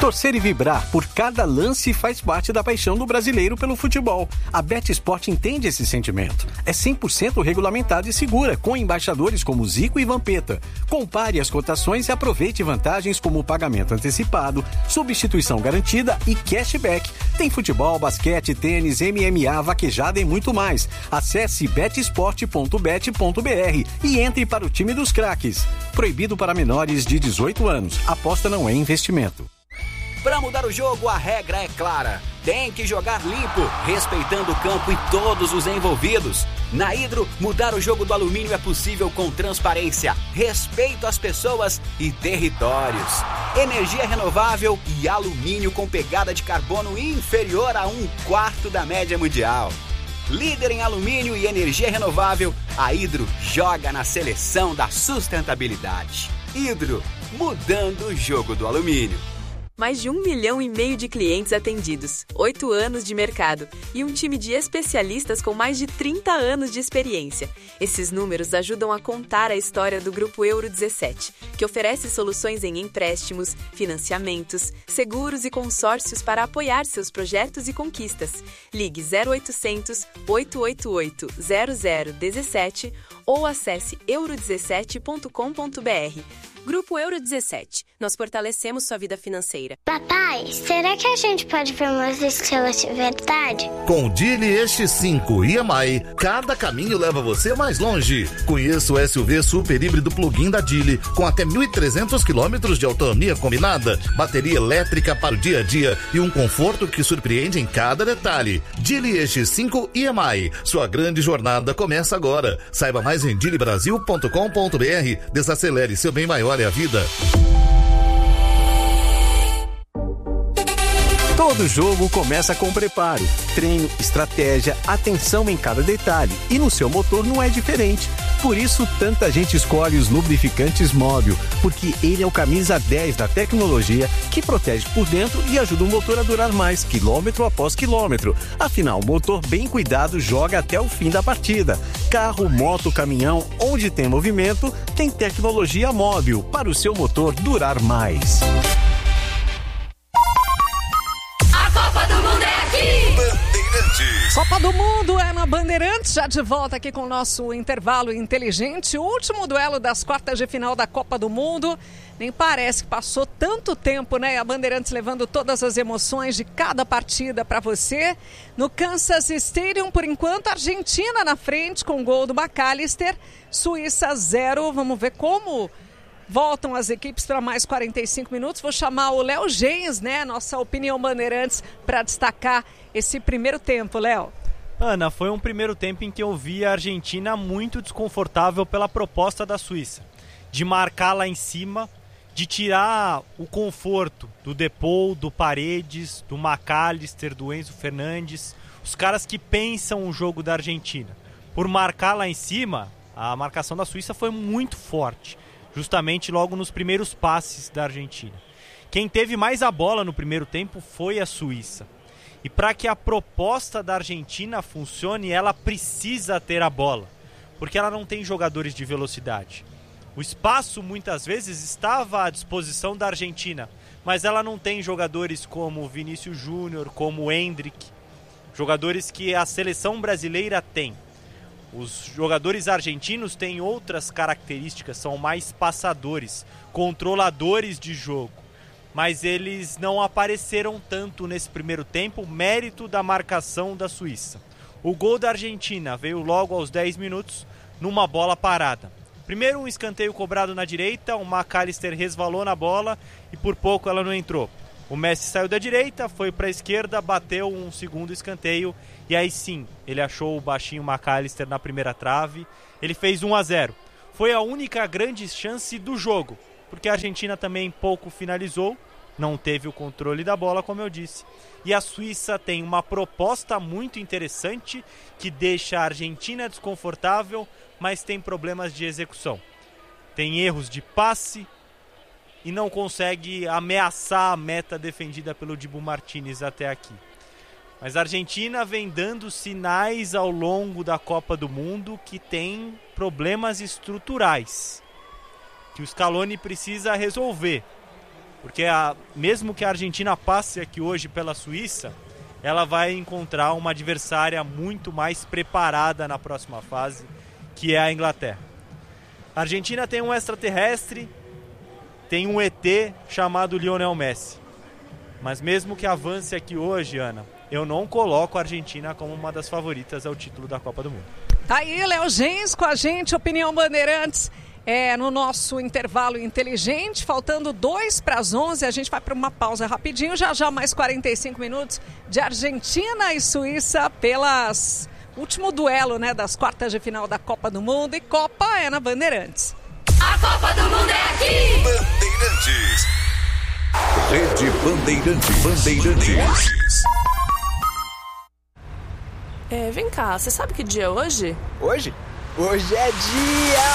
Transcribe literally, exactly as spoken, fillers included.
Torcer e vibrar por cada lance faz parte da paixão do brasileiro pelo futebol. A BetSport entende esse sentimento. É cem por cento regulamentada e segura, com embaixadores como Zico e Vampeta. Compare as cotações e aproveite vantagens como pagamento antecipado, substituição garantida e cashback. Tem futebol, basquete, tênis, M M A, vaquejada e muito mais. Acesse bet sport ponto bet ponto b r e entre para o time dos craques. Proibido para menores de dezoito anos. Aposta não é investimento. Para mudar o jogo, a regra é clara. Tem que jogar limpo, respeitando o campo e todos os envolvidos. Na Hidro, mudar o jogo do alumínio é possível com transparência, respeito às pessoas e territórios. Energia renovável e alumínio com pegada de carbono inferior a um quarto da média mundial. Líder em alumínio e energia renovável, a Hidro joga na seleção da sustentabilidade. Hidro, mudando o jogo do alumínio. Mais de um milhão e meio de clientes atendidos, oito anos de mercado e um time de especialistas com mais de trinta anos de experiência. Esses números ajudam a contar a história do Grupo Euro dezessete, que oferece soluções em empréstimos, financiamentos, seguros e consórcios para apoiar seus projetos e conquistas. Ligue zero oitocentos, oito oito oito, zero zero um sete ou acesse euro dezessete ponto com ponto b r. Grupo Euro dezessete. Nós fortalecemos sua vida financeira. Papai, será que a gente pode ver umas estrelas de verdade? Com o Geely E X cinco e M I, cada caminho leva você mais longe. Conheça o S U V super híbrido plug-in da Geely, com até mil e trezentos quilômetros de autonomia combinada, bateria elétrica para o dia a dia e um conforto que surpreende em cada detalhe. Geely E X cinco e M I. Sua grande jornada começa agora. Saiba mais em geely brasil ponto com ponto b r. Desacelere seu bem maior é a vida. Todo jogo começa com preparo, treino, estratégia, atenção em cada detalhe. E no seu motor não é diferente. Por isso, tanta gente escolhe os lubrificantes Móbil, porque ele é o camisa dez da tecnologia que protege por dentro e ajuda o motor a durar mais, quilômetro após quilômetro. Afinal, o motor bem cuidado joga até o fim da partida. Carro, moto, caminhão, onde tem movimento, tem tecnologia Móbil para o seu motor durar mais. Copa do Mundo é na Bandeirantes, já de volta aqui com o nosso intervalo inteligente. O último duelo das quartas de final da Copa do Mundo. Nem parece que passou tanto tempo, né? A Bandeirantes levando todas as emoções de cada partida para você. No Kansas Stadium, por enquanto, Argentina na frente com o gol do McAllister. Suíça zero. Vamos ver como voltam as equipes para mais quarenta e cinco minutos. Vou chamar o Léo Gens, né? Nossa opinião Bandeirantes, para destacar esse primeiro tempo, Léo. Ana, foi um primeiro tempo em que eu vi a Argentina muito desconfortável pela proposta da Suíça. De marcar lá em cima, de tirar o conforto do Depou, do Paredes, do McAllister, do Enzo Fernandes, os caras que pensam o jogo da Argentina. Por marcar lá em cima, a marcação da Suíça foi muito forte, justamente logo nos primeiros passes da Argentina. Quem teve mais a bola no primeiro tempo foi a Suíça. E para que a proposta da Argentina funcione, ela precisa ter a bola, porque ela não tem jogadores de velocidade. O espaço muitas vezes estava à disposição da Argentina, mas ela não tem jogadores como Vinícius Júnior, como Endrick, jogadores que a seleção brasileira tem. Os jogadores argentinos têm outras características, são mais passadores, controladores de jogo. Mas eles não apareceram tanto nesse primeiro tempo, mérito da marcação da Suíça. O gol da Argentina veio logo aos dez minutos, numa bola parada. Primeiro um escanteio cobrado na direita, o McAllister resvalou na bola e por pouco ela não entrou. O Messi saiu da direita, foi para a esquerda, bateu um segundo escanteio e aí sim, ele achou o baixinho McAllister na primeira trave, ele fez um a zero. Foi a única grande chance do jogo, porque a Argentina também pouco finalizou, não teve o controle da bola, como eu disse. E a Suíça tem uma proposta muito interessante que deixa a Argentina desconfortável, mas tem problemas de execução. Tem erros de passe e não consegue ameaçar a meta defendida pelo Dibu Martínez até aqui. Mas a Argentina vem dando sinais ao longo da Copa do Mundo que tem problemas estruturais, que o Scaloni precisa resolver. Porque a, mesmo que a Argentina passe aqui hoje pela Suíça, ela vai encontrar uma adversária muito mais preparada na próxima fase, que é a Inglaterra. A Argentina tem um extraterrestre, tem um E T chamado Lionel Messi. Mas mesmo que avance aqui hoje, Ana, eu não coloco a Argentina como uma das favoritas ao título da Copa do Mundo. Tá aí, Léo Gens com a gente, Opinião Bandeirantes, é, no nosso intervalo inteligente, faltando dois para as onze, a gente vai para uma pausa rapidinho, já já mais quarenta e cinco minutos de Argentina e Suíça pelas último duelo, né, das quartas de final da Copa do Mundo, e Copa é na Bandeirantes. A Copa do Mundo é aqui! Bandeirantes. Rede Bandeirantes. Bandeirantes. É, vem cá, você sabe que dia é hoje? Hoje? Hoje é dia...